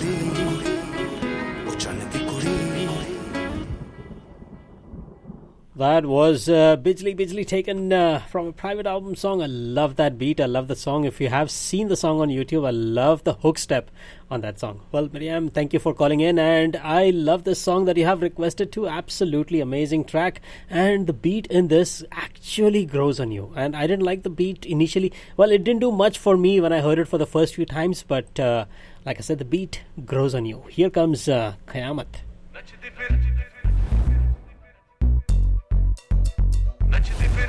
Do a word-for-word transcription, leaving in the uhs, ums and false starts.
That was uh, Bijli Bijli taken uh, from a private album song. I love that beat. I love the song. If you have seen the song on YouTube, I love the hook step on that song. Well, Miriam, thank you for calling in. And I love this song that you have requested too. Absolutely amazing track. And the beat in this actually grows on you. And I didn't like the beat initially. Well, it didn't do much for me when I heard it for the first few times. But uh, like I said, the beat grows on you. Here comes uh, Qayamat.